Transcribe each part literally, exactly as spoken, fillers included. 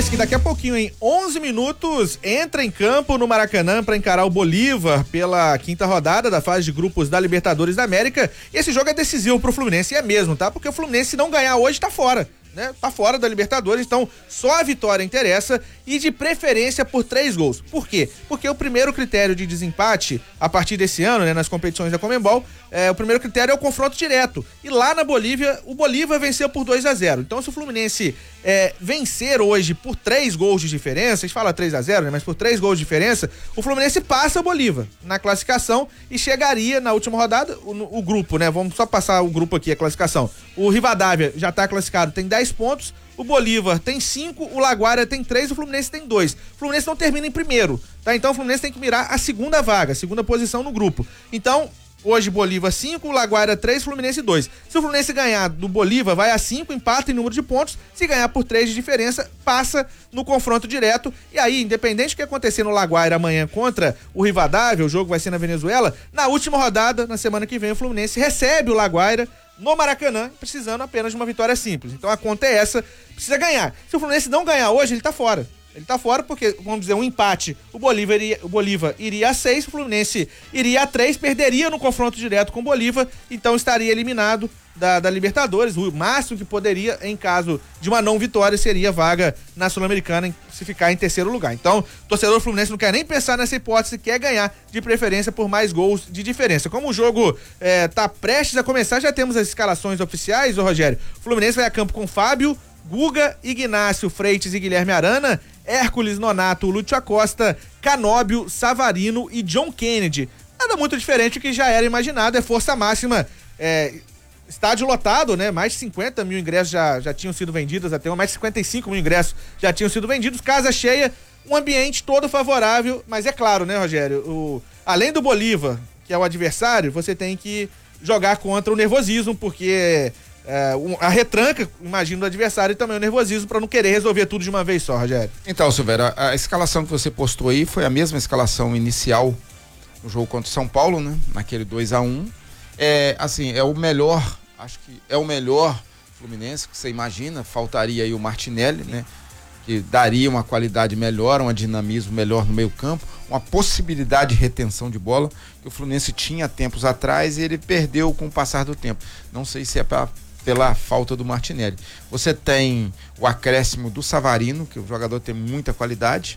Fluminense, que daqui a pouquinho, em onze minutos, entra em campo no Maracanã para encarar o Bolívar pela quinta rodada da fase de grupos da Libertadores da América. E esse jogo é decisivo pro Fluminense, e é mesmo, tá? Porque o Fluminense, se não ganhar hoje, tá fora. Né? Tá fora da Libertadores, então só a vitória interessa e de preferência por três gols. Por quê? Porque o primeiro critério de desempate a partir desse ano, né, nas competições da Conmebol, é, o primeiro critério é o confronto direto. E lá na Bolívia, o Bolívar venceu por dois a zero. Então, se o Fluminense é, vencer hoje por três gols de diferença, a gente fala três a zero, né, mas por três gols de diferença, o Fluminense passa o Bolívar na classificação e chegaria na última rodada, o, o grupo, né? Vamos só passar o grupo aqui, a classificação. O Rivadavia já tá classificado, tem dez pontos, o Bolívar tem cinco, o Laguaira tem três, o Fluminense tem dois. O Fluminense não termina em primeiro, tá? Então o Fluminense tem que mirar a segunda vaga, a segunda posição no grupo. Então, hoje Bolívar cinco, o Laguaira três, Fluminense dois. Se o Fluminense ganhar do Bolívar, vai a cinco, empata em número de pontos. Se ganhar por três de diferença, passa no confronto direto. E aí, independente do que acontecer no Laguaira amanhã contra o Rivadavia, o jogo vai ser na Venezuela, na última rodada, na semana que vem, o Fluminense recebe o Laguaira no Maracanã, precisando apenas de uma vitória simples. Então a conta é essa, precisa ganhar. Se o Fluminense não ganhar hoje, ele tá fora. Ele tá fora porque, vamos dizer, um empate, o Bolívar iria, o Bolívar iria a seis, o Fluminense iria a três, perderia no confronto direto com o Bolívar, então estaria eliminado da, da Libertadores. O máximo que poderia, em caso de uma não vitória, seria vaga na Sul-Americana, se ficar em terceiro lugar. Então, o torcedor do Fluminense não quer nem pensar nessa hipótese, quer ganhar de preferência por mais gols de diferença. Como o jogo é, tá prestes a começar, já temos as escalações oficiais, ô Rogério. O Fluminense vai a campo com Fábio, Guga, Ignácio, Freitas e Guilherme Arana, Hércules, Nonato, Lúcio Acosta, Canóbio, Savarino e John Kennedy. Nada muito diferente do que já era imaginado, é força máxima, é, estádio lotado, né? Mais de cinquenta mil ingressos já, já tinham sido vendidos, até mais de cinquenta e cinco mil ingressos já tinham sido vendidos, casa cheia, um ambiente todo favorável, mas é claro, né, Rogério, o, além do Bolívar, que é o adversário, você tem que jogar contra o nervosismo, porque É, a retranca, imagino, do adversário e também o nervosismo para não querer resolver tudo de uma vez só, Rogério. Então, Silvério, a, a escalação que você postou aí foi a mesma escalação inicial no jogo contra o São Paulo, né? Naquele dois a um. É, assim, é o melhor, acho que é o melhor Fluminense que você imagina, faltaria aí o Martinelli, né? Que daria uma qualidade melhor, um dinamismo melhor no meio campo, uma possibilidade de retenção de bola que o Fluminense tinha tempos atrás e ele perdeu com o passar do tempo. Não sei se é pra pela falta do Martinelli. Você tem o acréscimo do Savarino, que o jogador tem muita qualidade,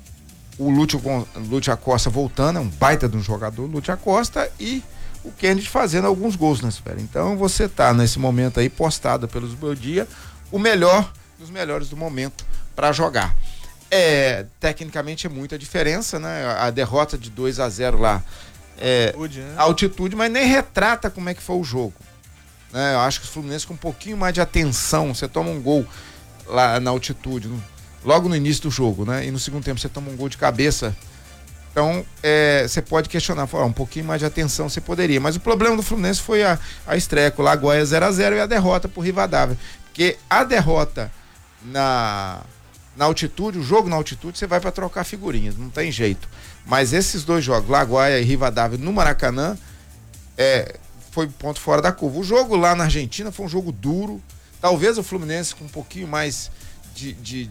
o Lúcio, Lúcio Acosta voltando, é um baita de um jogador, Lúcio Acosta, e o Kennedy fazendo alguns gols na espera. Então você tá nesse momento aí postado pelos Bom Dia, o melhor dos melhores do momento para jogar. É, tecnicamente é muita diferença, né? A derrota de dois a zero lá é altitude, né? altitude, mas nem retrata como é que foi o jogo. Né? Eu acho que o Fluminense com um pouquinho mais de atenção, você toma um gol lá na altitude, no, logo no início do jogo, né? E no segundo tempo você toma um gol de cabeça. Então, é, você pode questionar, falar, um pouquinho mais de atenção você poderia. Mas o problema do Fluminense foi a, a estreia com o Lagoia zero a zero e a derrota por Rivadavia. Porque a derrota na, na altitude, o jogo na altitude, você vai para trocar figurinhas, não tem jeito. Mas esses dois jogos, Lagoia e Rivadavia no Maracanã, é, foi ponto fora da curva. O jogo lá na Argentina foi um jogo duro. Talvez o Fluminense com um pouquinho mais de, de